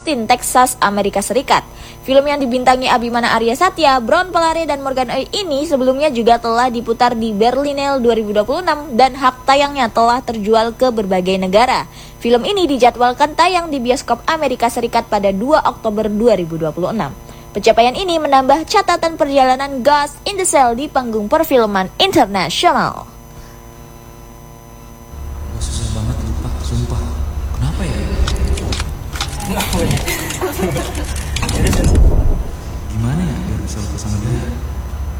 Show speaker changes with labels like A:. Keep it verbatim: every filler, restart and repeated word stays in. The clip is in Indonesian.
A: Austin, Texas, Amerika Serikat. Film yang dibintangi Abimana Arya Satya, Brown Pelare, dan Morgan Oey ini sebelumnya juga telah diputar di Berlinale dua ribu dua puluh enam dan hak tayangnya telah terjual ke berbagai negara. Film ini dijadwalkan tayang di bioskop Amerika Serikat pada dua Oktober dua ribu dua puluh enam. Pencapaian ini menambah catatan perjalanan Ghost in the Shell di panggung perfilman internasional.
B: Susah banget lupa, sumpah. Kenapa ya?